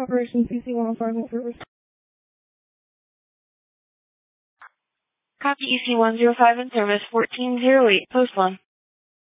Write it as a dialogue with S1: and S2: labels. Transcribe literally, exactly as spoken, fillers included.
S1: Operation C C one oh five in service.
S2: Copy E C one oh five in service, fourteen oh eight, post one.